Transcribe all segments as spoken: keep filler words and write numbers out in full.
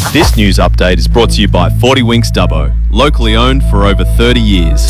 This news update is brought to you by forty Winks Dubbo, locally owned for over thirty years.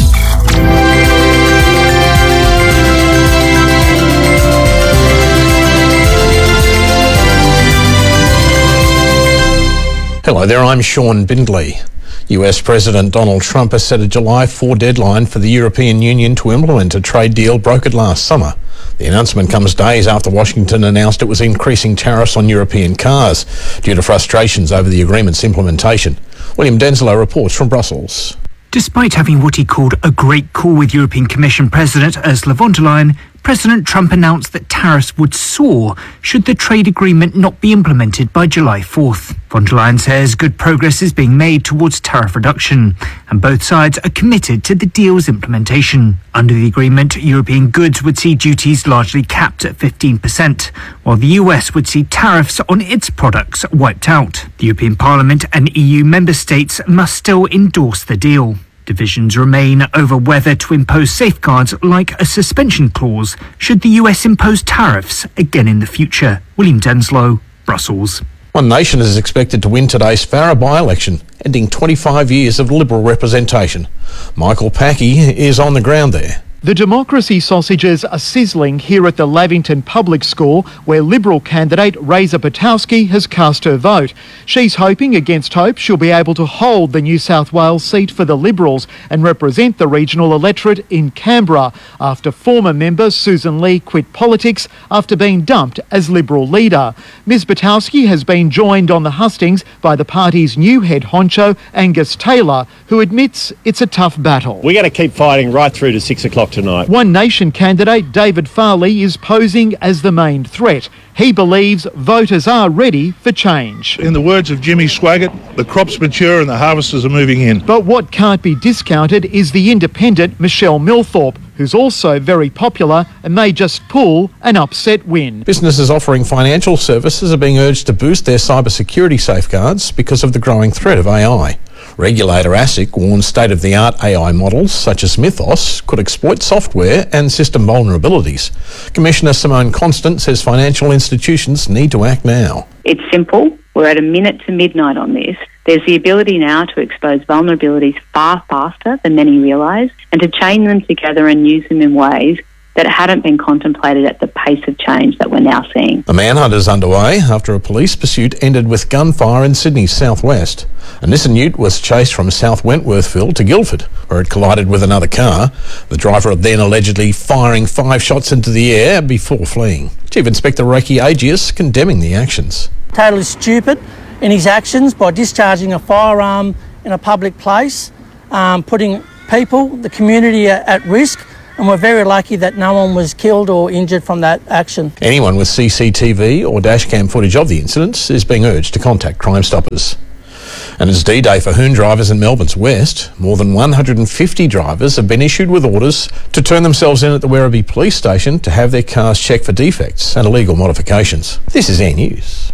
Hello there, I'm Sean Bindley. U S President Donald Trump has set a July fourth deadline for the European Union to implement a trade deal brokered last summer. The announcement comes days after Washington announced it was increasing tariffs on European cars due to frustrations over the agreement's implementation. William Denslow reports from Brussels. Despite having what he called a great call with European Commission President Ursula von der Leyen, President Trump announced that tariffs would soar should the trade agreement not be implemented by July fourth. Von der Leyen says good progress is being made towards tariff reduction, and both sides are committed to the deal's implementation. Under the agreement, European goods would see duties largely capped at fifteen percent, while the U S would see tariffs on its products wiped out. The European Parliament and E U member states must still endorse the deal. Divisions remain over whether to impose safeguards like a suspension clause should the U S impose tariffs again in the future. William Denslow, Brussels. One Nation is expected to win today's Farrer by-election, ending twenty-five years of Liberal representation. Michael Packey is on the ground there. The democracy sausages are sizzling here at the Lavington Public School, where Liberal candidate Reza Batowski has cast her vote. She's hoping against hope she'll be able to hold the New South Wales seat for the Liberals and represent the regional electorate in Canberra after former member Susan Lee quit politics after being dumped as Liberal leader. Ms Batowski has been joined on the hustings by the party's new head honcho, Angus Taylor, who admits it's a tough battle. We're going to keep fighting right through to six o'clock tonight. One Nation candidate David Farley is posing as the main threat. He believes voters are ready for change. In the words of Jimmy Swaggart, the crop's mature and the harvesters are moving in. But what can't be discounted is the independent Michelle Millthorpe, who's also very popular and may just pull an upset win. Businesses offering financial services are being urged to boost their cybersecurity safeguards because of the growing threat of A I. Regulator ASIC warns state-of-the-art A I models such as Mythos could exploit software and system vulnerabilities. Commissioner Simone Constant says financial institutions need to act now. It's simple. We're at a minute to midnight on this. There's the ability now to expose vulnerabilities far faster than many realise and to chain them together and use them in ways that hadn't been contemplated at the pace of change that we're now seeing. A manhunt is underway after a police pursuit ended with gunfire in Sydney's southwest. A Nissan Ute was chased from South Wentworthville to Guildford, where it collided with another car. The driver then allegedly firing five shots into the air before fleeing. Chief Inspector Reiki Agius condemning the actions. Totally stupid in his actions by discharging a firearm in a public place, um, putting people, the community at risk. And we're very lucky that no one was killed or injured from that action. Anyone with C C T V or dashcam footage of the incidents is being urged to contact Crime Stoppers. And it's D-Day for Hoon drivers in Melbourne's West. More than one hundred fifty drivers have been issued with orders to turn themselves in at the Werribee Police Station to have their cars checked for defects and illegal modifications. This is Air News.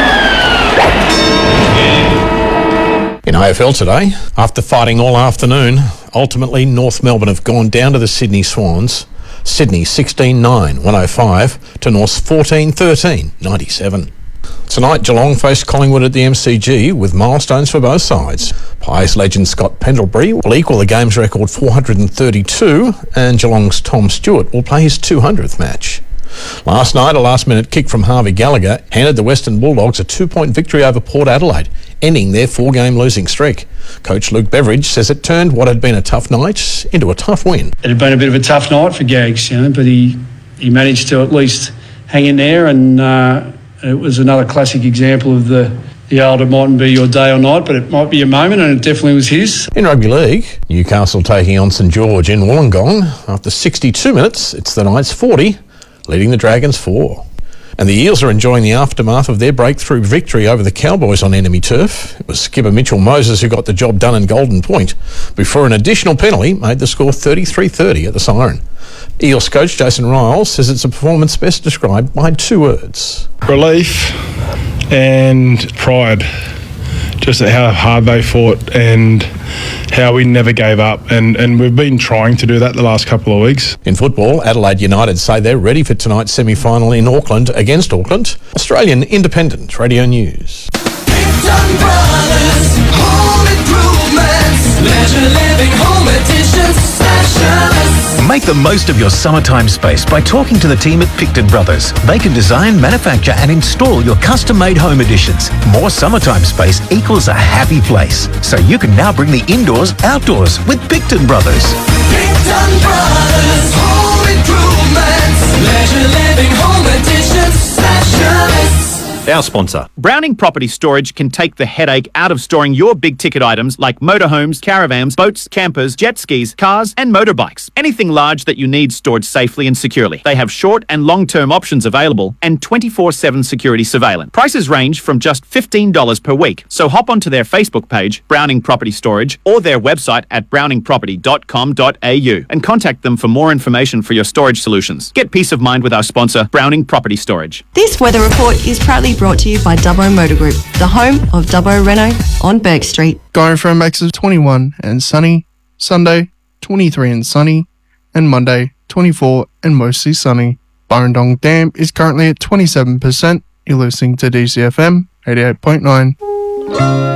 In A F L today, after fighting all afternoon, ultimately North Melbourne have gone down to the Sydney Swans. Sydney sixteen nine, one oh five to North's fourteen thirteen, ninety-seven. Tonight, Geelong face Collingwood at the M C G with milestones for both sides. Pies legend Scott Pendlebury will equal the game's record four hundred thirty-two, and Geelong's Tom Stewart will play his two hundredth match. Last night, a last-minute kick from Harvey Gallagher handed the Western Bulldogs a two-point victory over Port Adelaide, ending their four-game losing streak. Coach Luke Beveridge says it turned what had been a tough night into a tough win. It had been a bit of a tough night for Gags, you know, but he, he managed to at least hang in there, and uh, it was another classic example of the, the old it mightn't be your day or night, but it might be a moment, and it definitely was his. In rugby league, Newcastle taking on St George in Wollongong. After sixty-two minutes, it's the Knights forty, leading the Dragons four. And the Eels are enjoying the aftermath of their breakthrough victory over the Cowboys on enemy turf. It was skipper Mitchell Moses who got the job done in Golden Point before an additional penalty made the score thirty-three thirty at the siren. Eels coach Jason Riles says it's a performance best described by two words. Relief and pride. Just at how hard they fought and how we never gave up, and, and we've been trying to do that the last couple of weeks. In football, Adelaide United say they're ready for tonight's semi-final in Auckland against Auckland. Australian Independent Radio News. Picton Brothers Home Improvements, Leisure Living Home Edition specialists. Make the most of your summertime space by talking to the team at Picton Brothers. They can design, manufacture and install your custom-made home additions. More summertime space equals a happy place. So you can now bring the indoors outdoors with Picton Brothers. Picton Brothers Home Improvements, Leisure Living Home Edition specialists. Our sponsor. Browning Property Storage can take the headache out of storing your big-ticket items like motorhomes, caravans, boats, campers, jet skis, cars and motorbikes. Anything large that you need stored safely and securely. They have short and long-term options available and twenty-four seven security surveillance. Prices range from just fifteen dollars per week. So hop onto their Facebook page, Browning Property Storage, or their website at browning property dot com dot a u and contact them for more information for your storage solutions. Get peace of mind with our sponsor, Browning Property Storage. This weather report is proudly brought to you by Dubbo Motor Group, the home of Dubbo Renault on Burke Street. Going for a max of twenty-one and sunny, Sunday twenty-three and sunny, and Monday twenty-four and mostly sunny. Burrendong Dam is currently at twenty-seven percent. You're listening to D C F M eighty-eight point nine.